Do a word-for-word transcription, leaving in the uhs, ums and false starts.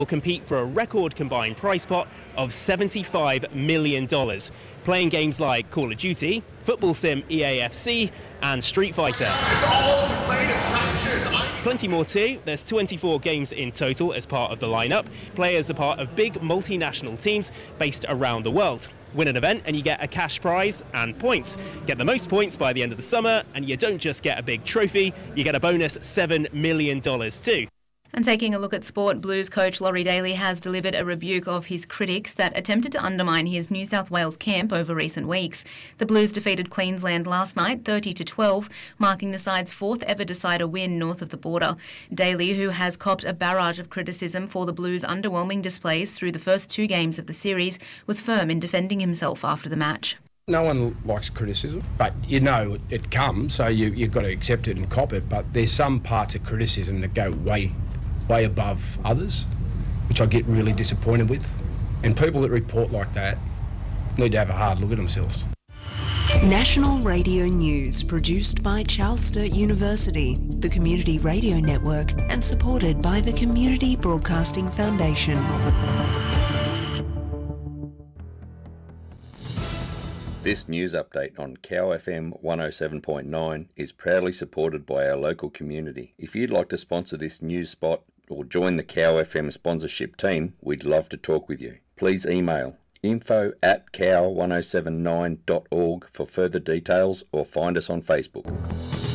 will compete for a record combined prize pot of seventy-five million dollars, playing games like Call of Duty, Football Sim E A F C and Street Fighter. It's all the latest captures. Plenty more too. There's twenty-four games in total as part of the lineup. Players are part of big multinational teams based around the world. Win an event and you get a cash prize and points. Get the most points by the end of the summer and you don't just get a big trophy, you get a bonus seven million dollars too. And taking a look at sport, Blues coach Laurie Daley has delivered a rebuke of his critics that attempted to undermine his New South Wales camp over recent weeks. The Blues defeated Queensland last night thirty to twelve, marking the side's fourth ever decider win north of the border. Daley, who has copped a barrage of criticism for the Blues' underwhelming displays through the first two games of the series, was firm in defending himself after the match. No one likes criticism, but you know it comes, so you, you've got to accept it and cop it. But there's some parts of criticism that go way way above others, which I get really disappointed with. And people that report like that need to have a hard look at themselves. National Radio News, produced by Charles Sturt University, the Community Radio Network, and supported by the Community Broadcasting Foundation. This news update on Cow F M one oh seven point nine is proudly supported by our local community. If you'd like to sponsor this news spot or join the Cow F M sponsorship team, we'd love to talk with you. Please email info at cow ten seventy-nine dot org for further details or find us on Facebook.